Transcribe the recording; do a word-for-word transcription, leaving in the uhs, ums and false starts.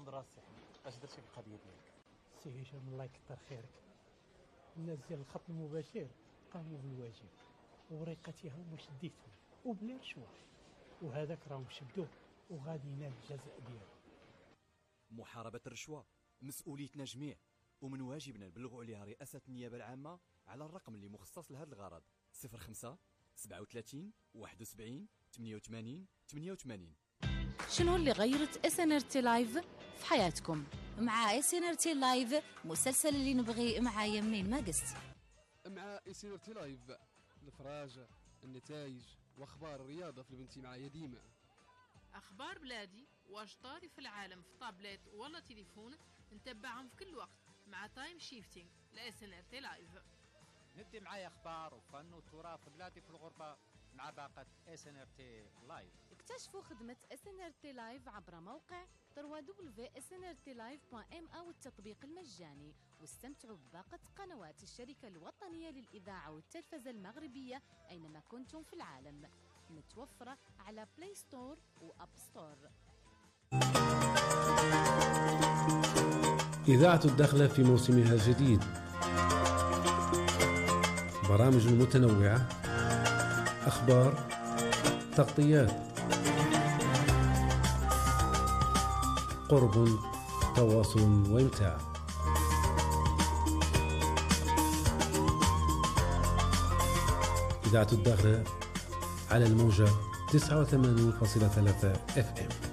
النظره السي احمد، اش درتي في القضيه ديالك؟ سي هشام الله يكثر خيرك، الناس ديال الخط المباشر قاموا بالواجب ووريقتها هما شديتهم وبلا رشوه، وهذاك راهم شدوه وغادي ينال الجزاء ديالو. محاربة الرشوة مسؤوليتنا جميع، ومن واجبنا نبلغوا عليها رئاسة النيابة العامة على الرقم اللي مخصص لهذا الغرض صفر خمسة سبعة وثلاثين واحد وسبعين ثمانية وثمانين ثمانية وثمانين. شنو اللي غيرت اس ان ار تي لايف في حياتكم؟ مع اس ان ار تي لايف مسلسل اللي نبغي معايا منين ما قست. مع اس ان ار تي لايف الافراج، النتائج واخبار الرياضه في البنتي معايا ديما. اخبار بلادي واش طاري في العالم في طابلت ولا تليفون نتبعهم في كل وقت مع تايم شيفتينج لاس ان ار تي لايف. ندي معايا اخبار وفن وتراث بلادي في الغربه مع باقه اس ان ار تي لايف. اكتشفوا خدمة اس ان ار تي لايف عبر موقع دبليو دبليو دبليو دوت اس ان ار تي لايف دوت ام او التطبيق المجاني، واستمتعوا بباقة قنوات الشركة الوطنية للإذاعة والتلفزة المغربية أينما كنتم في العالم، متوفرة على بلاي ستور وأب ستور. إذاعة الدخلة في موسمها الجديد، برامج متنوعة، أخبار، تغطيات، قرب، تواصل وإمتاع. إذاعة الدخلة على الموجة تسعة وثمانين فاصلة ثلاثة اف ام.